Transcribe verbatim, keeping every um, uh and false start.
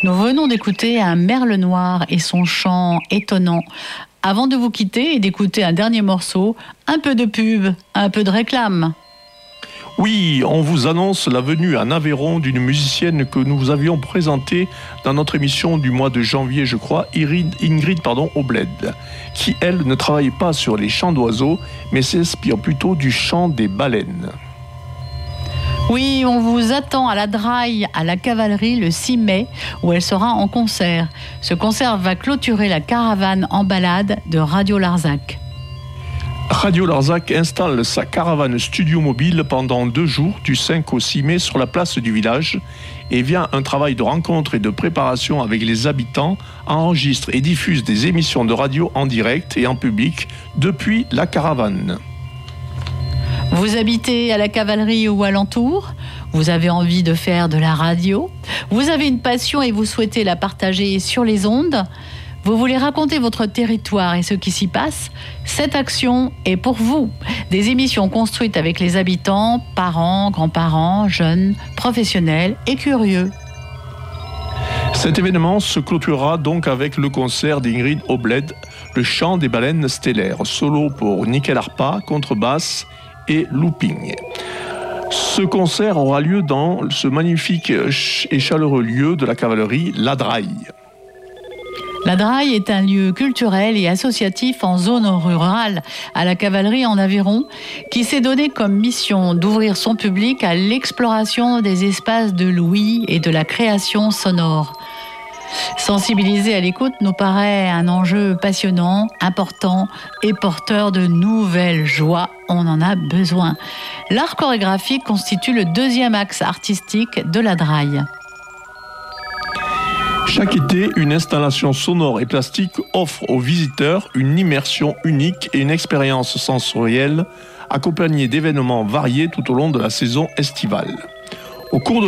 Nous venons d'écouter un merle noir et son chant étonnant. Avant de vous quitter et d'écouter un dernier morceau, un peu de pub, un peu de réclame. Oui, on vous annonce la venue en Aveyron d'une musicienne que nous vous avions présentée dans notre émission du mois de janvier, je crois, Ingrid, Ingrid pardon, Obled, qui, elle, ne travaille pas sur les chants d'oiseaux, mais s'inspire plutôt du chant des baleines. Oui, on vous attend à la Draille, à la Cavalerie, le six mai, où elle sera en concert. Ce concert va clôturer la caravane en balade de Radio Larzac. Radio Larzac installe sa caravane studio mobile pendant deux jours, du cinq au six mai, sur la place du village, et via un travail de rencontre et de préparation avec les habitants, enregistre et diffuse des émissions de radio en direct et en public depuis la caravane. Vous habitez à la Cavalerie ou alentour? Vous avez envie de faire de la radio? Vous avez une passion et vous souhaitez la partager sur les ondes? Vous voulez raconter votre territoire et ce qui s'y passe? Cette action est pour vous. Des émissions construites avec les habitants, parents, grands-parents, jeunes, professionnels et curieux. Cet événement se clôturera donc avec le concert d'Ingrid Obled, le chant des baleines stellaires, solo pour nickel harpa, contrebasse et looping. Ce concert aura lieu dans ce magnifique et chaleureux lieu de la cavalerie, la Draille. La Draille est un lieu culturel et associatif en zone rurale à la Cavalerie en Aveyron qui s'est donné comme mission d'ouvrir son public à l'exploration des espaces de l'ouïe et de la création sonore. Sensibiliser à l'écoute nous paraît un enjeu passionnant, important et porteur de nouvelles joies. On en a besoin. L'art chorégraphique constitue le deuxième axe artistique de la Draille. Chaque été, une installation sonore et plastique offre aux visiteurs une immersion unique et une expérience sensorielle accompagnée d'événements variés tout au long de la saison estivale. Au cours de